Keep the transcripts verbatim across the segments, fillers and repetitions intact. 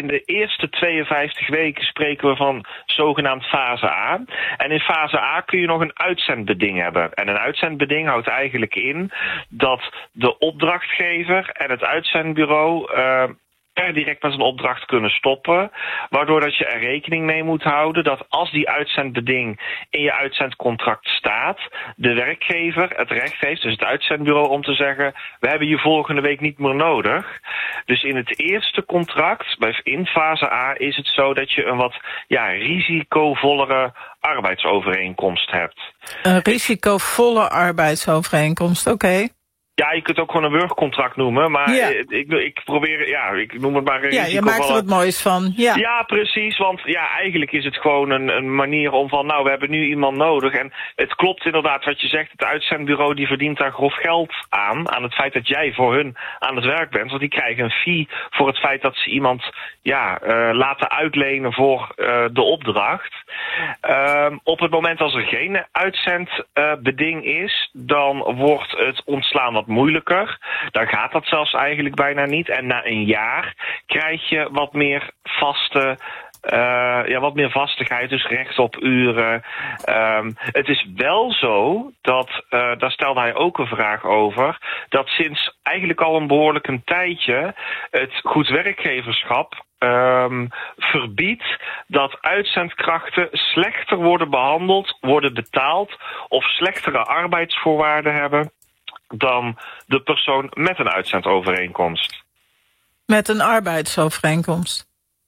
in de eerste tweeënvijftig weken spreken we van zogenaamd fase A. En in fase A kun je nog een uitzendbeding hebben. En een uitzendbeding houdt eigenlijk in dat de opdrachtgever en het uitzendbureau Uh, per direct met een opdracht kunnen stoppen, waardoor dat je er rekening mee moet houden dat als die uitzendbeding in je uitzendcontract staat, de werkgever het recht heeft, dus het uitzendbureau, om te zeggen, we hebben je volgende week niet meer nodig. Dus in het eerste contract, in fase A, is het zo dat je een wat ja, risicovollere arbeidsovereenkomst hebt. Een risicovolle arbeidsovereenkomst, oké. Okay. Ja, je kunt het ook gewoon een werkcontract noemen, maar ja. ik, ik probeer, ja, ik noem het maar een Ja, je maakt er wat moois van. Ja. ja, precies, want ja, eigenlijk is het gewoon een, een manier om van, nou, we hebben nu iemand nodig. En het klopt inderdaad wat je zegt, het uitzendbureau die verdient daar grof geld aan, aan het feit dat jij voor hun aan het werk bent. Want die krijgen een fee voor het feit dat ze iemand, ja, uh, laten uitlenen voor uh, de opdracht. Uh, op het moment als er geen uitzendbeding uh, is, dan wordt het ontslaan wat moeilijker. Dan gaat dat zelfs eigenlijk bijna niet. En na een jaar krijg je wat meer vaste Uh, ja, wat meer vastigheid, dus recht op uren. Um, het is wel zo dat, uh, daar stelde hij ook een vraag over, dat sinds eigenlijk al een behoorlijk een tijdje het goed werkgeverschap Um, verbiedt dat uitzendkrachten slechter worden behandeld, worden betaald of slechtere arbeidsvoorwaarden hebben dan de persoon met een uitzendovereenkomst. Met een arbeidsovereenkomst?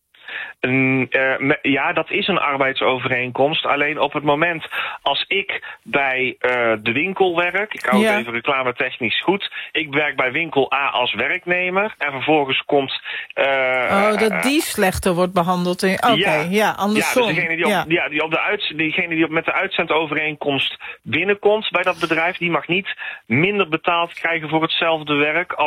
Uh, me, ja, dat is een arbeidsovereenkomst. Alleen op het moment als ik bij uh, de winkel werk, ik hou het ja. even reclametechnisch goed, ik werk bij winkel A als werknemer en vervolgens komt Uh, oh, dat die slechter wordt behandeld. In... Oké, okay, ja, ja, andersom. Ja, dus degene die, op, ja. Ja, die, op de uit, diegene die op met de uitzendovereenkomst binnenkomt bij dat bedrijf, die mag niet minder betaald krijgen voor hetzelfde werk als